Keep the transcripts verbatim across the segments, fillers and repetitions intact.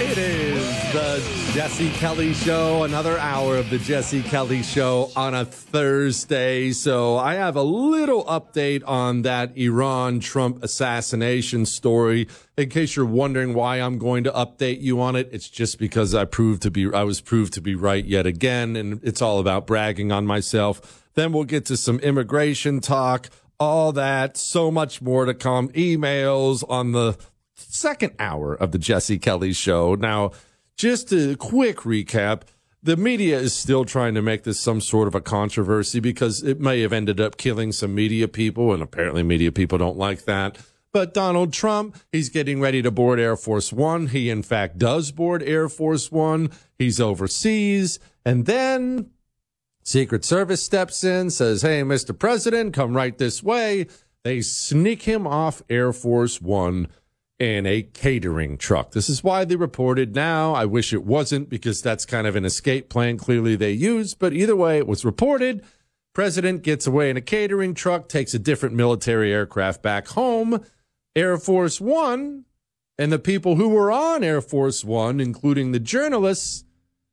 It is the Jesse Kelly Show, another hour of the Jesse Kelly Show on a Thursday. So I have a little update on that Iran-Trump assassination story. In case you're wondering why I'm going to update you on it, it's just because I proved to be, I was proved to be right yet again, and it's all about bragging on myself. Then we'll get to some immigration talk, all that, so much more to come. Emails on the second hour of the Jesse Kelly Show. Now, just a quick recap. The media is still trying to make this some sort of a controversy because it may have ended up killing some media people, and apparently media people don't like that. But Donald Trump, he's getting ready to board Air Force One. He, in fact, does board Air Force One. He's overseas. And then Secret Service steps in, says, hey, Mister President, come right this way. They sneak him off Air Force One in a catering truck. This is why they reported now. I wish it wasn't, because that's kind of an escape plan clearly they used. But either way, it was reported. President gets away in a catering truck, takes a different military aircraft back home. Air Force One and the people who were on Air Force One, including the journalists,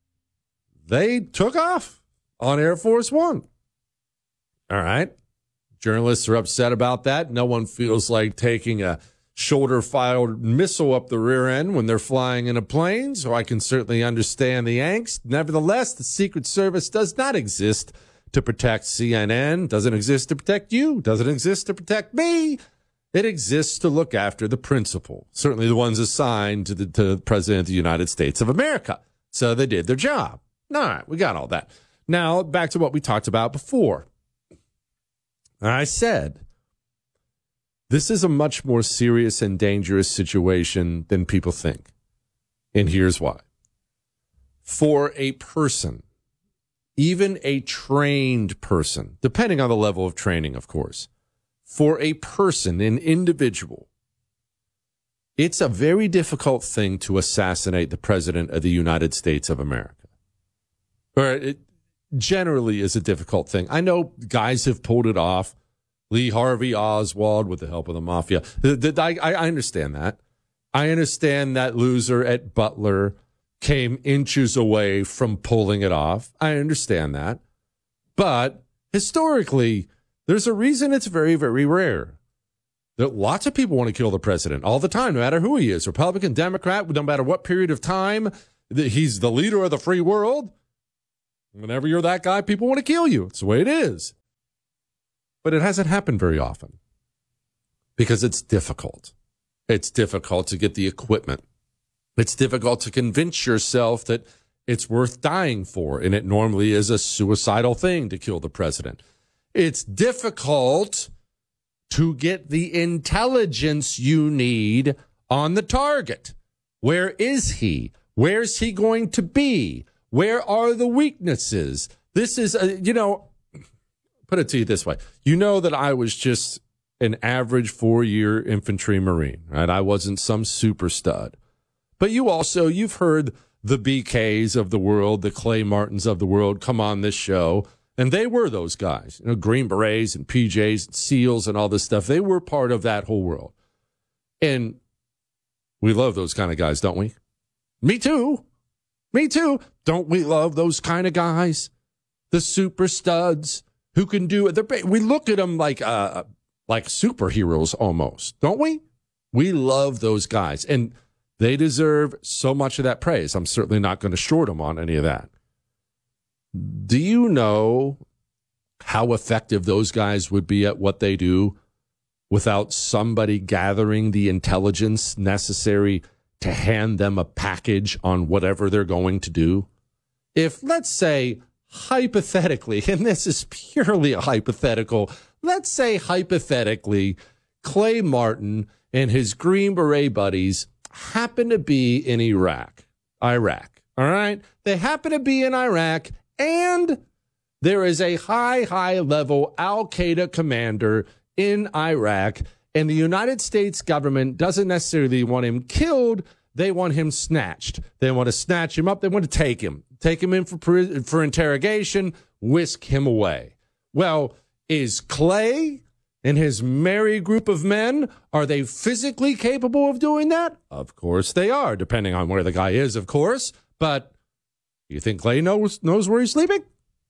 they took off on Air Force One. All right. Journalists are upset about that. No one feels like taking a shoulder-fired missile up the rear end when they're flying in a plane, so I can certainly understand the angst. Nevertheless, the Secret Service does not exist to protect C N N, doesn't exist to protect you, doesn't exist to protect me. It exists to look after the principal, certainly the ones assigned to the, to the President of the United States of America. So they did their job. All right, we got all that. Now, back to what we talked about before. I said, this is a much more serious and dangerous situation than people think. And here's why. For a person, even a trained person, depending on the level of training, of course, for a person, an individual, it's a very difficult thing to assassinate the President of the United States of America. Or it generally is a difficult thing. I know guys have pulled it off. Lee Harvey Oswald with the help of the mafia. I, I understand that. I understand that loser at Butler came inches away from pulling it off. I understand that. But historically, there's a reason it's very, very rare. That lots of people want to kill the president all the time, no matter who he is, Republican, Democrat, no matter what period of time. He's the leader of the free world. Whenever you're that guy, people want to kill you. It's the way it is. But it hasn't happened very often because it's difficult. It's difficult to get the equipment. It's difficult to convince yourself that it's worth dying for, and it normally is a suicidal thing to kill the president. It's difficult to get the intelligence you need on the target. Where is he? Where's he going to be? Where are the weaknesses? This is, a, you know, put it to you this way. You know that I was just an average four-year infantry Marine, right? I wasn't some super stud. But you also, you've heard the B Ks of the world, the Clay Martins of the world come on this show, and they were those guys. You know, Green Berets and P Js and SEALs and all this stuff. They were part of that whole world. And we love those kind of guys, don't we? Me too. Me too. Don't we love those kind of guys? The super studs. Who can do it? We look at them like uh, like superheroes almost, don't we? We love those guys, and they deserve so much of that praise. I'm certainly not going to short them on any of that. Do you know how effective those guys would be at what they do without somebody gathering the intelligence necessary to hand them a package on whatever they're going to do? If, let's say, hypothetically, and this is purely a hypothetical, let's say hypothetically, Clay Martin and his Green Beret buddies happen to be in Iraq, Iraq, all right? They happen to be in Iraq, and there is a high, high-level al-Qaeda commander in Iraq, and the United States government doesn't necessarily want him killed. They want him snatched. They want to snatch him up. They want to take him, take him in for for interrogation, whisk him away. Well, is Clay and his merry group of men, are they physically capable of doing that? Of course they are, depending on where the guy is, of course. But you think Clay knows knows where he's sleeping?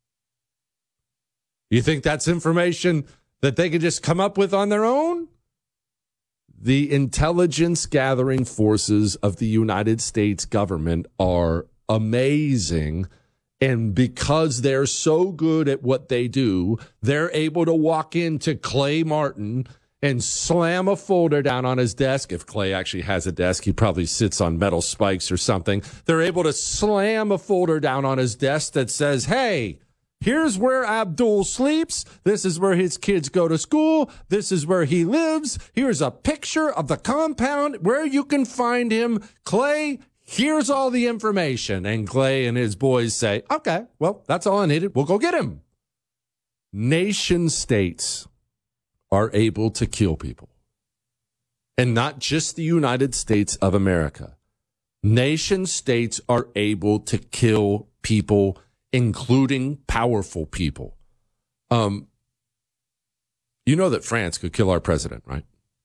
You think that's information that they could just come up with on their own? The intelligence gathering forces of the United States government are amazing. And because they're so good at what they do, they're able to walk into Clay Martin and slam a folder down on his desk. If Clay actually has a desk, he probably sits on metal spikes or something. They're able to slam a folder down on his desk that says, hey, here's where Abdul sleeps. This is where his kids go to school. This is where he lives. Here's a picture of the compound where you can find him. Clay, here's all the information. And Clay and his boys say, okay, well, that's all I needed. We'll go get him. Nation states are able to kill people. And not just the United States of America. Nation states are able to kill people, including powerful people. Um, you know that France could kill our president, right?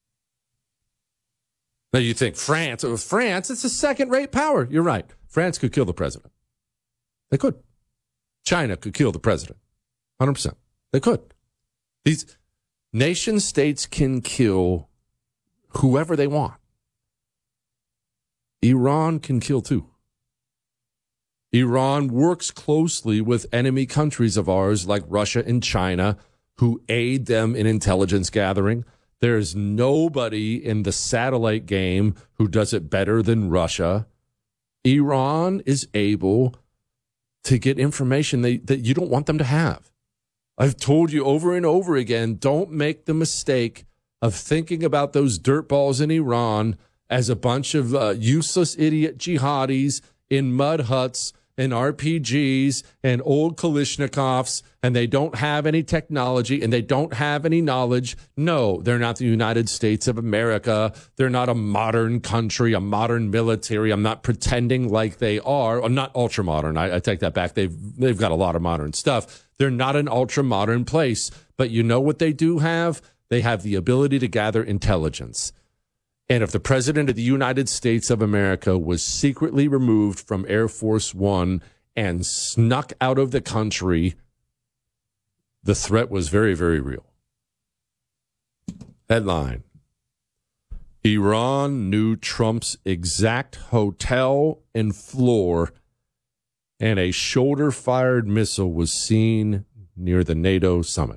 Now you think France, oh, France, it's a second-rate power. You're right. France could kill the president. They could. China could kill the president. one hundred percent. They could. These nation states can kill whoever they want. Iran can kill too. Iran works closely with enemy countries of ours like Russia and China who aid them in intelligence gathering. There's nobody in the satellite game who does it better than Russia. Iran is able to get information they, that you don't want them to have. I've told you over and over again, don't make the mistake of thinking about those dirtballs in Iran as a bunch of uh, useless idiot jihadis in mud huts and R P Gs and old Kalashnikovs, and they don't have any technology and they don't have any knowledge. No, they're not the United States of America. They're not a modern country, a modern military. I'm not pretending like they are. I'm not ultra modern. I, I take that back. They've they've got a lot of modern stuff. They're not an ultra modern place. But you know what they do have? They have the ability to gather intelligence. And if the president of the United States of America was secretly removed from Air Force One and snuck out of the country, the threat was very, very real. Headline: Iran knew Trump's exact hotel and floor, and a shoulder-fired missile was seen near the NATO summit.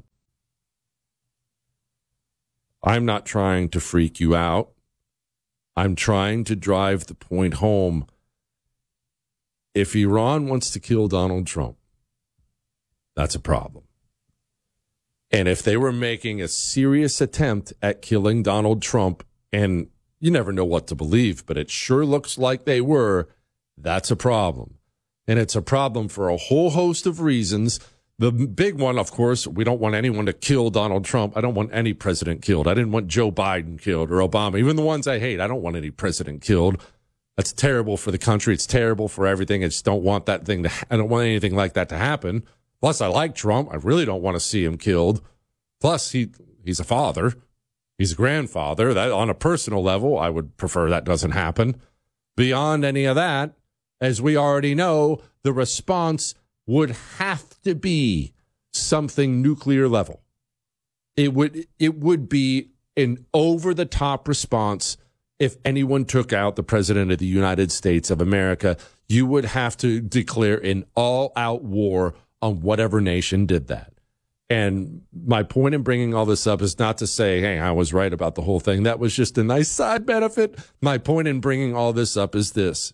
I'm not trying to freak you out. I'm trying to drive the point home. If Iran wants to kill Donald Trump, that's a problem. And if they were making a serious attempt at killing Donald Trump, and you never know what to believe, but it sure looks like they were, that's a problem. And it's a problem for a whole host of reasons. The big one, of course, we don't want anyone to kill Donald Trump. I don't want any president killed. I didn't want Joe Biden killed or Obama. Even the ones I hate, I don't want any president killed. That's terrible for the country. It's terrible for everything. I just don't want that thing to, I don't want anything like that to happen. Plus, I like Trump. I really don't want to see him killed. Plus, he he's a father. He's a grandfather. That on a personal level, I would prefer that doesn't happen. Beyond any of that, as we already know, the response would have to be something nuclear level. It would it would be an over-the-top response if anyone took out the president of the United States of America. You would have to declare an all-out war on whatever nation did that. And my point in bringing all this up is not to say, hey, I was right about the whole thing. That was just a nice side benefit. My point in bringing all this up is this.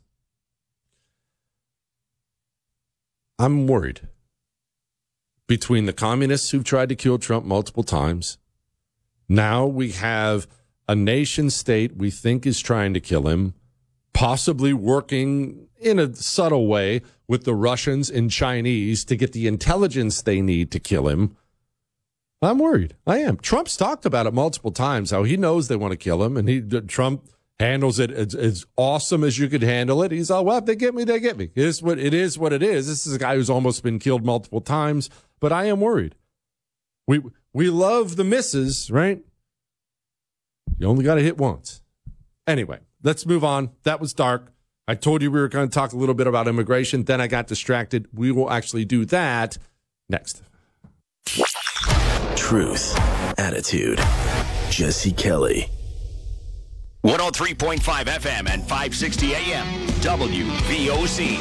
I'm worried. Between the communists who've tried to kill Trump multiple times, now we have a nation state we think is trying to kill him, possibly working in a subtle way with the Russians and Chinese to get the intelligence they need to kill him. I'm worried. I am. Trump's talked about it multiple times, how he knows they want to kill him, and he Trump handles it as, as awesome as you could handle it. He's all, well, if they get me, they get me. It is what it is. What it is. This is a guy who's almost been killed multiple times, but I am worried. We We love the misses, right? You only got to hit once. Anyway, let's move on. That was dark. I told you we were going to talk a little bit about immigration. Then I got distracted. We will actually do that next. Truth, attitude, Jesse Kelly. one oh three point five F M and five sixty A M, W V O C.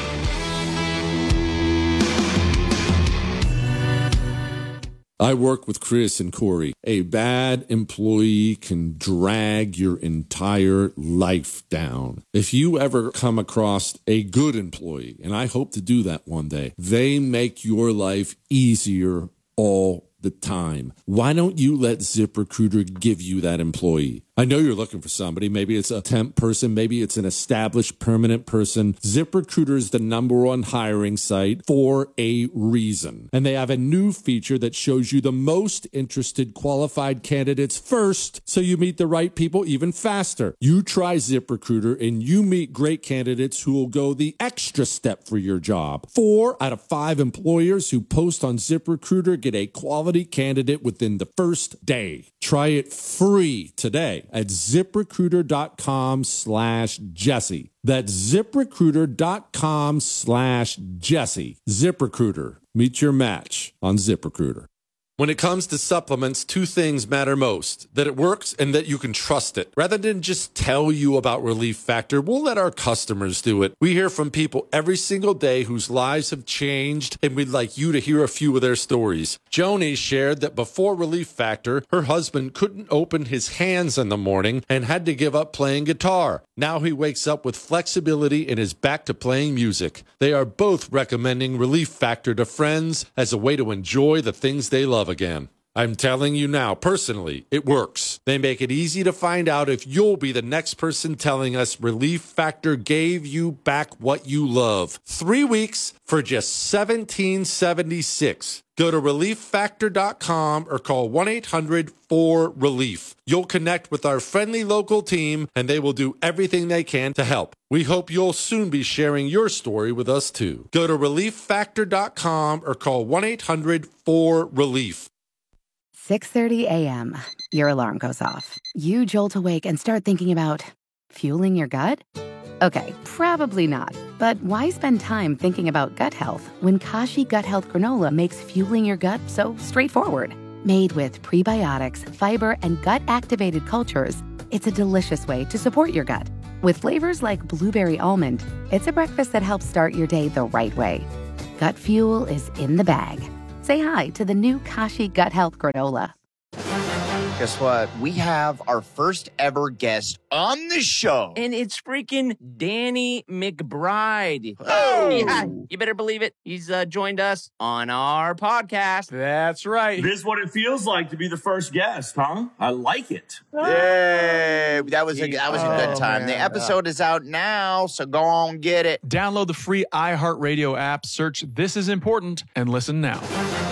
I work with Chris and Corey. A bad employee can drag your entire life down. If you ever come across a good employee, and I hope to do that one day, they make your life easier all the time. Why don't you let ZipRecruiter give you that employee? I know you're looking for somebody. Maybe it's a temp person. Maybe it's an established permanent person. ZipRecruiter is the number one hiring site for a reason. And they have a new feature that shows you the most interested qualified candidates first, so you meet the right people even faster. You try ZipRecruiter and you meet great candidates who will go the extra step for your job. Four out of five employers who post on ZipRecruiter get a quality candidate within the first day. Try it free today at ZipRecruiter.com slash Jesse. That's ZipRecruiter.com slash Jesse. ZipRecruiter. Meet your match on ZipRecruiter. When it comes to supplements, two things matter most: that it works and that you can trust it. Rather than just tell you about Relief Factor, we'll let our customers do it. We hear from people every single day whose lives have changed, and we'd like you to hear a few of their stories. Joni shared that before Relief Factor, her husband couldn't open his hands in the morning and had to give up playing guitar. Now he wakes up with flexibility and is back to playing music. They are both recommending Relief Factor to friends as a way to enjoy the things they love again. I'm telling you now, personally, it works. They make it easy to find out if you'll be the next person telling us Relief Factor gave you back what you love. Three weeks for just seventeen seventy-six. Go to relief factor dot com or call one eight hundred four relief. You'll connect with our friendly local team, and they will do everything they can to help. We hope you'll soon be sharing your story with us, too. Go to relief factor dot com or call one eight hundred four relief. six thirty a.m. Your alarm goes off. You jolt awake and start thinking about fueling your gut? Okay, probably not. But why spend time thinking about gut health when Kashi Gut Health Granola makes fueling your gut so straightforward? Made with prebiotics, fiber, and gut-activated cultures, it's a delicious way to support your gut. With flavors like blueberry almond, it's a breakfast that helps start your day the right way. Gut fuel is in the bag. Say hi to the new Kashi Gut Health Granola. Guess what? We have our first ever guest on the show. And it's freaking Danny McBride. Oh! Yeah, you better believe it. He's uh, joined us on our podcast. That's right. This is what it feels like to be the first guest, huh? I like it. Yay! That was a, that was a good Oh, time. man. The episode is out now, so go on get it. Download the free iHeartRadio app, search This Is Important, and listen now.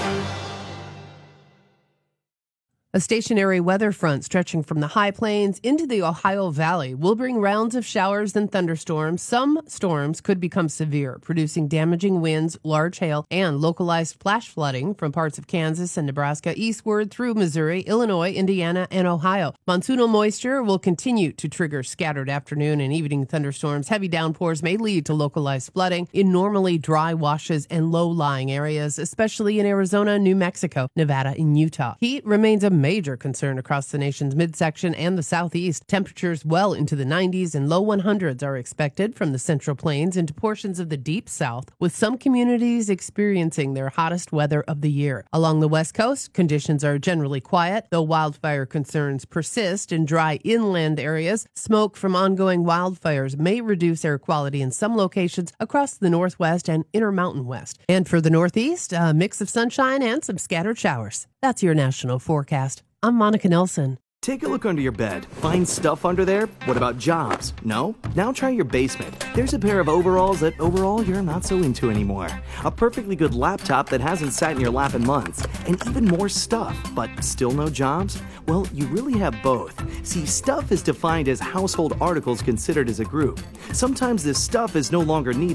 A stationary weather front stretching from the high plains into the Ohio Valley will bring rounds of showers and thunderstorms. Some storms could become severe, producing damaging winds, large hail, and localized flash flooding from parts of Kansas and Nebraska eastward through Missouri, Illinois, Indiana, and Ohio. Monsoonal moisture will continue to trigger scattered afternoon and evening thunderstorms. Heavy downpours may lead to localized flooding in normally dry washes and low-lying areas, especially in Arizona, New Mexico, Nevada, and Utah. Heat remains a major concern across the nation's midsection and the southeast. Temperatures well into the nineties and low hundreds are expected from the Central Plains into portions of the deep south, with some communities experiencing their hottest weather of the year. Along the west coast, conditions are generally quiet, though wildfire concerns persist in dry inland areas. Smoke from ongoing wildfires may reduce air quality in some locations across the northwest and Intermountain West. And for the northeast, a mix of sunshine and some scattered showers. That's your national forecast. I'm Monica Nelson. Take a look under your bed. Find stuff under there? What about jobs? No? Now try your basement. There's a pair of overalls that overall you're not so into anymore. A perfectly good laptop that hasn't sat in your lap in months. And even more stuff, but still no jobs? Well, you really have both. See, stuff is defined as household articles considered as a group. Sometimes this stuff is no longer needed.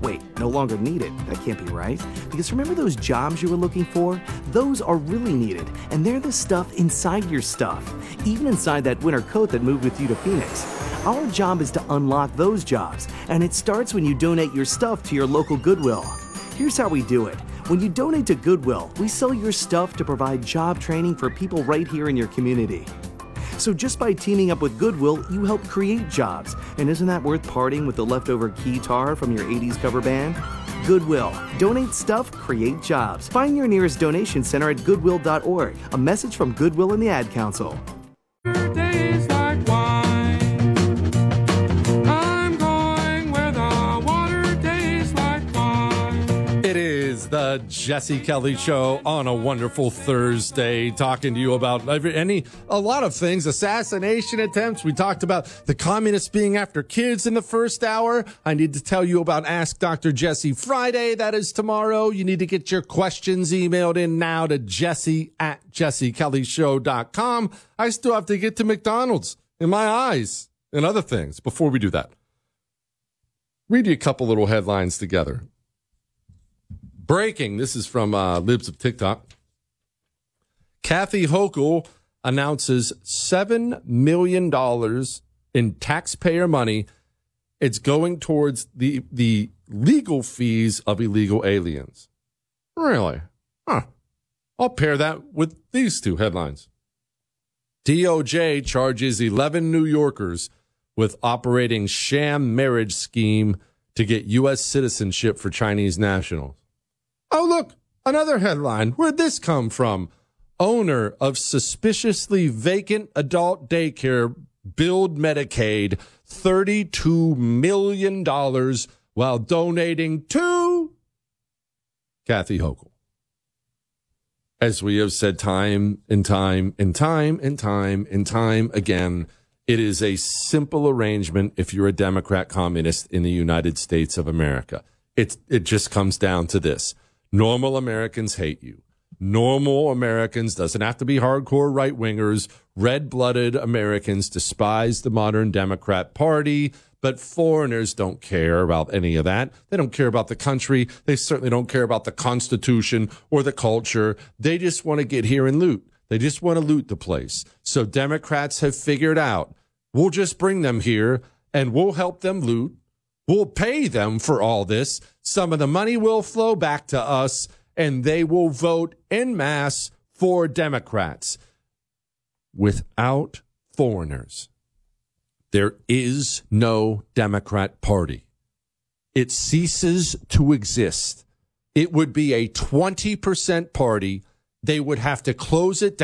Wait, no longer needed. That can't be right. Because remember those jobs you were looking for? Those are really needed, and they're the stuff inside your stuff, even inside that winter coat that moved with you to Phoenix. Our job is to unlock those jobs, and it starts when you donate your stuff to your local Goodwill. Here's how we do it. When you donate to Goodwill, we sell your stuff to provide job training for people right here in your community. So just by teaming up with Goodwill, you help create jobs. And isn't that worth parting with the leftover keytar from your eighties cover band? Goodwill. Donate stuff, create jobs. Find your nearest donation center at goodwill dot org. A message from Goodwill and the Ad Council. Days like wine. I'm going where the water tastes like wine. It is the Jesse Kelly Show on a wonderful Thursday, talking to you about every, any a lot of things. Assassination attempts. We talked about the communists being after kids in the first hour. I need to tell you about Ask Doctor Jesse Friday. That is tomorrow. You need to get your questions emailed in now to Jesse at jesse kelly show dot com. I still have to get to McDonald's in my eyes and other things before we do that. Read you a couple little headlines together. Breaking, this is from uh, Libs of TikTok. Kathy Hochul announces seven million dollars in taxpayer money. It's going towards the, the legal fees of illegal aliens. Really? Huh. I'll pair that with these two headlines. D O J charges eleven New Yorkers with operating sham marriage scheme to get U S citizenship for Chinese nationals. Oh, look, another headline. Where'd this come from? Owner of suspiciously vacant adult daycare billed Medicaid thirty-two million dollars while donating to Kathy Hochul. As we have said time and time and time and time and time again, it is a simple arrangement if you're a Democrat communist in the United States of America. It's, it just comes down to this. Normal Americans hate you. Normal Americans, doesn't have to be hardcore right-wingers, red-blooded Americans despise the modern Democrat Party, but foreigners don't care about any of that. They don't care about the country. They certainly don't care about the Constitution or the culture. They just want to get here and loot. They just want to loot the place. So Democrats have figured out, we'll just bring them here and we'll help them loot. We'll pay them for all this. Some of the money will flow back to us, and they will vote en masse for Democrats. Without foreigners, there is no Democrat Party. It ceases to exist. It would be a twenty percent party. They would have to close it down.